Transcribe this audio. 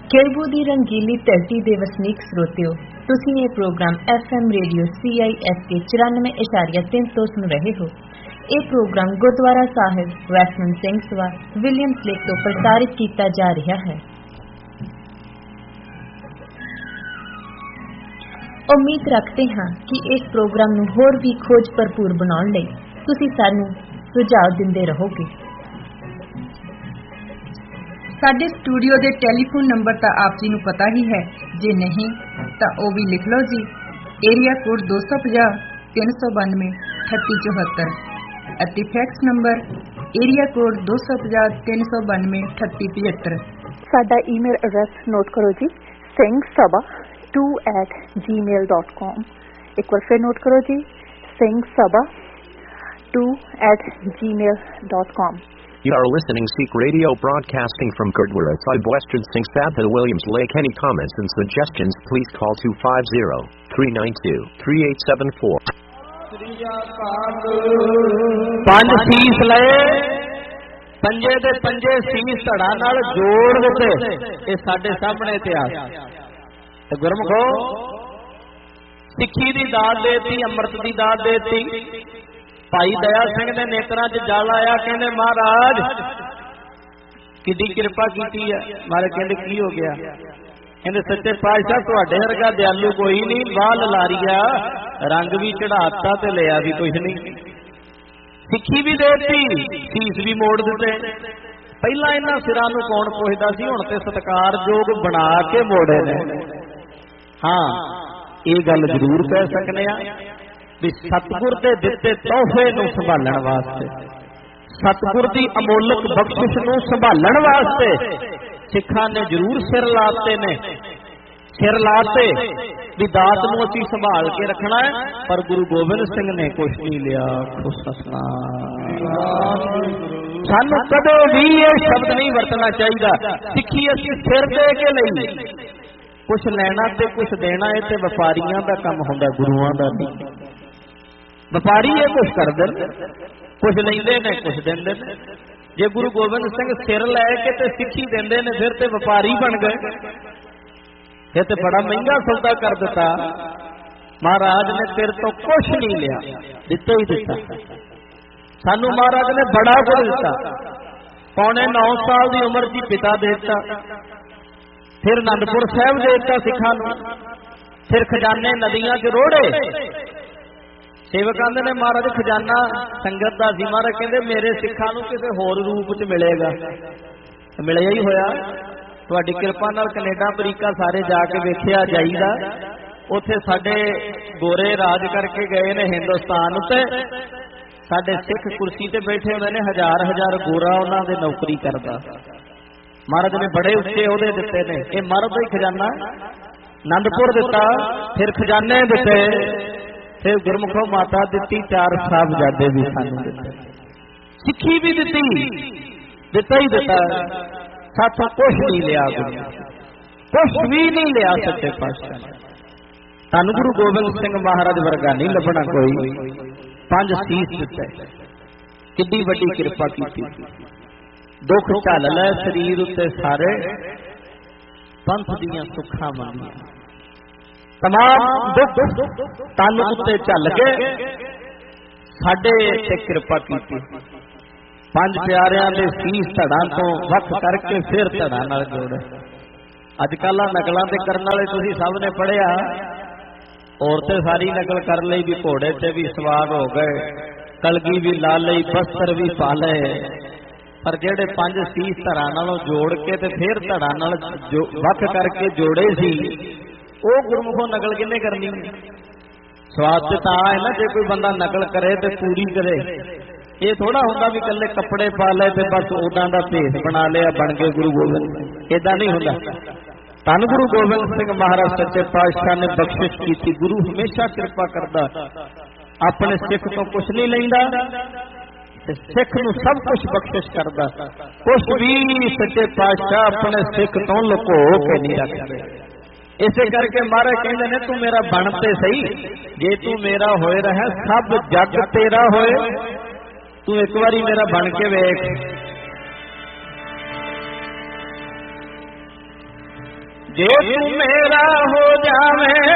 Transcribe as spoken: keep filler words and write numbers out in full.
केरबू की रंगीली धरती के वसनीक श्रोतिओ, तुसीं ये programme F M radio C I S के चौरानवे इशारिया तीन तो सुन रहे हो। ये programme gurdwara Sahib Westland Singh Sabha Williams lake तो प्रसारित किया जा रहा है। उम्मीद रखते हैं कि इस प्रोग्राम नूं होर भी खोज भरपूर बनाउण लई तुसीं सानूं सुझाव दिंदे रहोगे। साडे स्टूडियो के टैलीफोन नंबर तो आप जी नूं पता ही है, जे नहीं तो वह भी लिख लो जी। एरिया कोड दो सौ पचास तीन सौ बानवे अठत्ती चौहत्तर अति फैक्स नंबर एरिया कोड दो सौ पचास तीन सौ बानवे अठत्ती पचहत्तर। साडा ईमेल एड्रैस नोट करो जी, Singh Sabha to eight ji mail dot com. एक बार फिर नोट करो जी, Singh Sabha to eight ji mail dot com. You are listening Sikh Radio broadcasting from Gurdwara Sahib Western Singh Sabha Williams Lake. Any comments and suggestions please call two five zero, three nine two, three eight seven four. ਪੰਜ ਸੀਸ ਲਏ, ਪੰਜੇ ਦੇ ਪੰਜੇ ਸੀਸ ਧੜਾ ਨਾਲ ਜੋੜ ਦਿੱਤੇ। ਇਹ ਸਾਡੇ ਸਾਹਮਣੇ ਇਤਿਹਾਸ ਤੇ ਗੁਰਮੁਖੋ ਸਿੱਖੀ ਦੀ ਦਾਤ ਦੇਤੀ, ਅੰਮ੍ਰਿਤ ਦੀ ਦਾਤ ਦੇਤੀ। भाई दया सिंह ने नेत्रा च जल आया, कहने महाराज किड्डी किरपा की है। महाराज कहते की हो गया? कहते सच्चे पातशाह तुहाडे वर्गा दयालु कोई नहीं, वाह ललारिया रंग भी चढ़ाता ते लिया भी कुछ नहीं। सिक्खी भी देती, सीस भी मोड़ दिते। पहला इन्हां सिरां नूं कौन पुछदा सी, हुण ते सत्कारयोग बना के मोड़े ने। हाँ ये गल जरूर कह सकने आ भी सतगुर दे दिते तोहफे नूं संभालण वास्ते, सतगुर दी अमोलक बख्शिश नूं संभालण वास्ते सिखां ने जरूर सिर लाते ने, सिर लाते भी दात नूं असीं संभाल के रखना है। पर गुरु गोबिंद सिंह ने कुछ नहीं लिया। सानूं कदे भी ये शब्द नहीं वरतना चाहिए। सिੱਖੀ असीं सिर दे के लई, कुछ लैना ते कुछ देना, ये ते व्यापारियां दा काम हुंदा, गुरुआं दा नहीं। व्यापारी ये कुछ करते कुछ लेंदे ने कुछ देंदे ने। जे गुरु गोबिंद सिंह सिर लैके ते सिक्खी देंदे ने फिर ते व्यापारी बन गए, फिर ते बड़ा महंगा सौदा कर दिता। महाराज ने तेरे तो कुछ नहीं लिया, दिता ही दिता। सानू महाराज ने बड़ा कुछ दिता। पौने नौ साल की उम्र च पिता देता, फिर आनंदपुर साहब देता सिखां नूं, फिर खजाने नदियां च रोड़े। सेवक आंदे ने महाराज खजाना संगत दा सी। महाराज कहंदे मेरे सिखां नूं किसी होर रूप च मिलेगा, मिलिया ही होया। तुहाडी किरपा नाल कनेडा अमरीका सारे जाके वेखिया जाईदा, उत्थे साडे गोरे राज करके गए ने हिंदुस्तान उत्ते। साडे सिख कुर्सी ते बैठे हुंदे ने, हजार हजार गोरा उन्हां दे नौकरी करदा। महाराज ने बड़े उच्चे ओहदे दिते ने। ये महाराज दा ही खजाना आनंदपुर दिता, फिर खजाने दिते, फिर गुरमुखों माता दिती, चार साहबजादे भी सानू दिते, सिक्खी भी दिती, दिता ही दिता। साथों कुछ नहीं लिया, कुछ भी नहीं लिया सच्चे पातशाह। धन गुरु गोबिंद सिंह महाराज वर्गा नहीं लभना कोई। पंज सीस दिते, किड्डी वड्डी किरपा की। दुख झल लै शरीर उत्ते सारे, पंथ दियां सुखां मंगियां। तमाम दुख तन उत्ते झल के साडे ते किरपा कीती। पंज प्यारियां दे सीस धड़ां तो वख करके फिर धड़ां नाल जोड़े। अजकल नकलां ते करन वाले तुसीं सब ने पढ़िया, औरतें सारी नकल कर लई भी, घोड़े ते भी सवार हो गए, कलगी भी ला लई, बस्तर भी पा लए। पर जेड़े पंज सीस धड़ां नालों जोड़ के ते फिर धड़ां नाल वख करके जोड़े सी, वो गुरमुखों नकल किन्ने करनी? स्वाद तो है ना, जे कोई बंदा नकल करे तो पूरी करे। ये थोड़ा होंदा भी कल्ले कपड़े पा ले ते बस उदां दा भेस बना लिया, बन गए गुरु गोबिंद। इदां नहीं होंदा। धन गुरु गोबिंद सिंह महाराज सच्चे पातशाह ने बख्शिश की। गुरु हमेशा कृपा करदा, अपने सिख तो कुछ नहीं लैंदा, सिख नूं सब कुछ बख्शिश करदा। कुछ भी सच्चे पातशाह अपने सिख तो लुको के नहीं रखदे। इसे करके महाराज कहते ने तू मेरा बनते सही, जे तू मेरा होए रहा सब जग तेरा होए। तू एक बारी मेरा बन के वेख। जे तू मेरा हो जावे